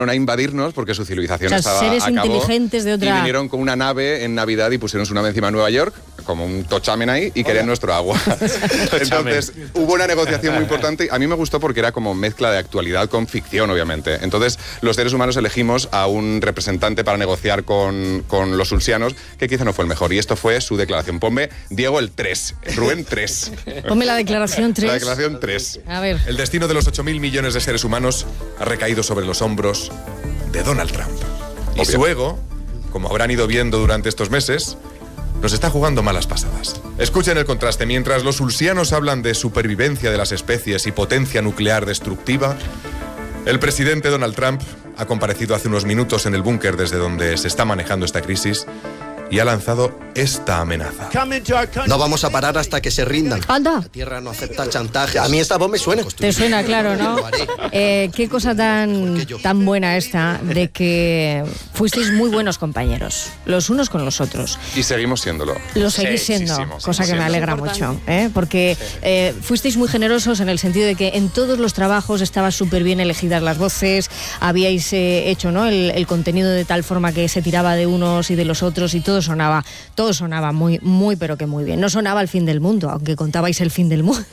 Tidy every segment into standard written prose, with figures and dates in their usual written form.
a invadirnos porque su civilización o sea, seres inteligentes de otra... y vinieron con una nave en Navidad y pusieron su nave encima de Nueva York, como un tochamen ahí, y querían nuestro agua. Entonces, hubo una negociación muy importante. A mí me gustó porque era como mezcla de actualidad con ficción, obviamente. Entonces, los seres humanos elegimos a un representante para negociar con los ulsianos, que quizá no fue el mejor. Y esto fue su declaración. Ponme, Diego, el 3. Rubén, 3. Ponme la declaración 3. La declaración 3. A ver. El destino de los 8.000 millones de seres humanos ha recaído sobre los hombros de Donald Trump. Y su ego, como habrán ido viendo durante estos meses, nos está jugando malas pasadas. Escuchen el contraste. Mientras los ulsianos hablan de supervivencia de las especies y potencia nuclear destructiva, el presidente Donald Trump ha comparecido hace unos minutos en el búnker desde donde se está manejando esta crisis y ha lanzado esta amenaza. No vamos a parar hasta que se rindan. ¡Anda! La tierra no acepta chantaje. A mí esta voz me suena. Te suena, claro, ¿no? Qué cosa tan buena esta de que fuisteis muy buenos compañeros, los unos con los otros. Y seguimos siéndolo. Lo seguís siendo, cosa que me alegra mucho, porque fuisteis muy generosos en el sentido de que en todos los trabajos estaban súper bien elegidas las voces, habíais hecho, ¿no?, el contenido de tal forma que se tiraba de unos y de los otros y todo sonaba muy, muy, pero que muy bien. No sonaba el fin del mundo, aunque contabais el fin del mundo.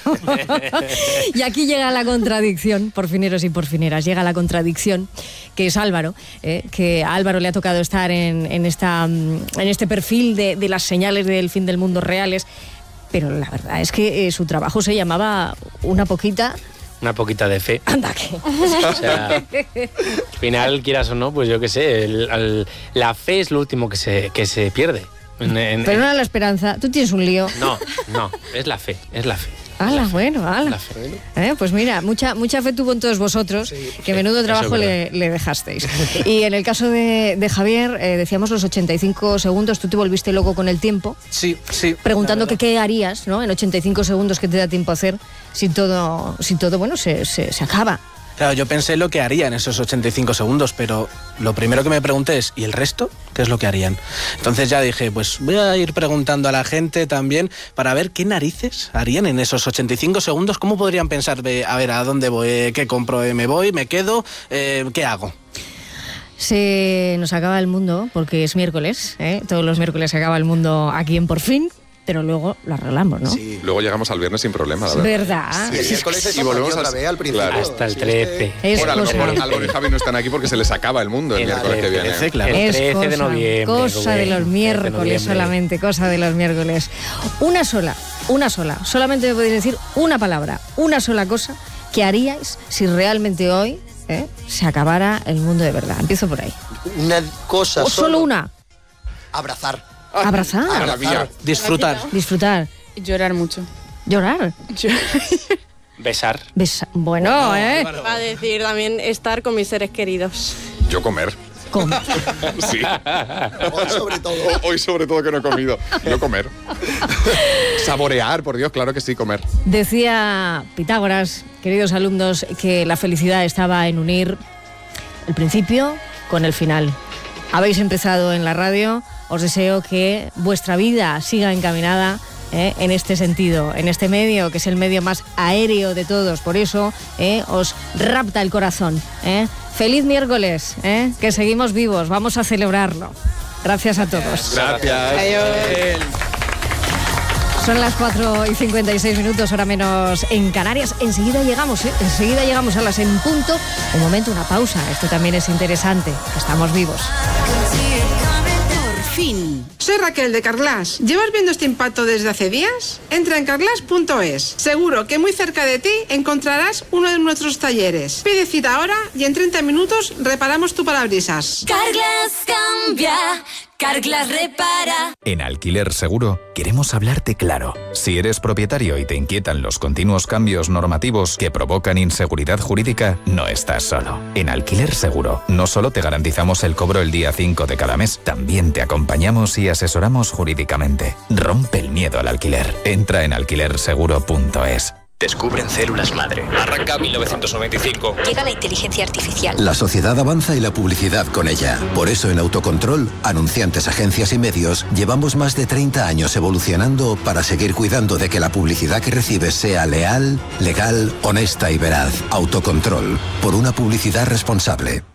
Y aquí llega la contradicción, porfineros y porfineras, llega la contradicción, que es Álvaro, que a Álvaro le ha tocado estar en este perfil de las señales del fin del mundo reales, pero la verdad es que su trabajo se llamaba Una poquita de fe. Anda, ¿qué? O sea, al final, quieras o no, pues yo qué sé, la fe es lo último que se pierde. Pero no era la esperanza. ¿Tú tienes un lío? No, es la fe. ¡Hala, bueno, hala! Pues mira, mucha fe tuvo en todos vosotros, sí, que menudo trabajo le dejasteis. Y en el caso de Javier, decíamos los 85 segundos, tú te volviste loco con el tiempo. Sí. Preguntando que qué harías, ¿no?, en 85 segundos que te da tiempo a hacer si todo bueno, se acaba. Claro, yo pensé lo que haría en esos 85 segundos, pero lo primero que me pregunté es, ¿y el resto? ¿Qué es lo que harían? Entonces ya dije, pues voy a ir preguntando a la gente también para ver qué narices harían en esos 85 segundos, cómo podrían pensar de, a ver, ¿a dónde voy? ¿Qué compro? ¿Me voy? ¿Me quedo? ¿Qué hago? Se nos acaba el mundo porque es miércoles, todos los miércoles se acaba el mundo aquí en Por Fin. Pero luego lo arreglamos, ¿no? Sí. Luego llegamos al viernes sin problema, la verdad. Sí. Y volvemos a al principio. Claro. Hasta el 13. Bueno, a lo mejor Álvaro y Javi no están aquí porque se les acaba el mundo el miércoles que viene. El 13 de noviembre. Cosa de los miércoles solamente, cosa de los miércoles. Una sola. Solamente me podéis decir una palabra, una sola cosa que haríais si realmente hoy se acabara el mundo de verdad. Empiezo por ahí. Una cosa. ¿O solo una? Abrazar. Abrazar. Disfrutar. Llorar mucho. ¿Llorar? Besar. Bueno, Va a decir también estar con mis seres queridos. Yo comer. Sí. Hoy sobre todo que no he comido. Yo comer. Saborear, por Dios, claro que sí, comer. Decía Pitágoras, queridos alumnos, que la felicidad estaba en unir el principio con el final. Habéis empezado en la radio, os deseo que vuestra vida siga encaminada en este sentido, en este medio, que es el medio más aéreo de todos, por eso os rapta el corazón. Feliz miércoles, que seguimos vivos, vamos a celebrarlo. Gracias a todos. Gracias. Adiós. Son las 4:56, hora menos en Canarias. Enseguida llegamos a las en punto. Un momento, una pausa. Esto también es interesante. Estamos vivos. Por fin. Soy Raquel de Carglass. ¿Llevas viendo este impacto desde hace días? Entra en carglass.es. Seguro que muy cerca de ti encontrarás uno de nuestros talleres. Pide cita ahora y en 30 minutos reparamos tu parabrisas. Carglass cambia. Carglass repara. En Alquiler Seguro queremos hablarte claro. Si eres propietario y te inquietan los continuos cambios normativos que provocan inseguridad jurídica, no estás solo. En Alquiler Seguro no solo te garantizamos el cobro el día 5 de cada mes, también te acompañamos y asesoramos jurídicamente. Rompe el miedo al alquiler. Entra en alquilerseguro.es. Descubren células madre. Arranca 1995. Llega la inteligencia artificial. La sociedad avanza y la publicidad con ella. Por eso en Autocontrol, anunciantes, agencias y medios, llevamos más de 30 años evolucionando para seguir cuidando de que la publicidad que recibes sea leal, legal, honesta y veraz. Autocontrol. Por una publicidad responsable.